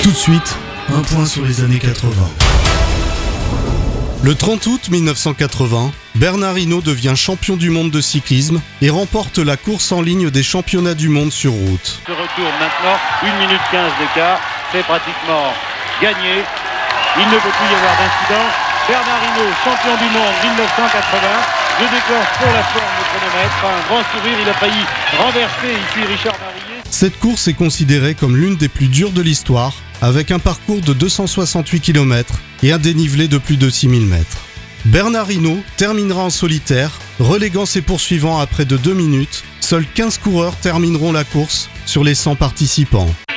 Tout de suite, un point sur les années 80. Le 30 août 1980, Bernard Hinault devient champion du monde de cyclisme et remporte la course en ligne des championnats du monde sur route. Se retourne maintenant, 1 minute 15 d'écart, c'est pratiquement gagné. Il ne peut plus y avoir d'incident. Bernard Hinault, champion du monde 1980, je déclenche pour la forme le chronomètre. Un grand sourire, il a failli renverser ici Richard Marillier. Cette course est considérée comme l'une des plus dures de l'histoire, avec un parcours de 268 km et un dénivelé de plus de 6000 mètres. Bernard Hinault terminera en solitaire, reléguant ses poursuivants à près de 2 minutes. Seuls 15 coureurs termineront la course sur les 100 participants.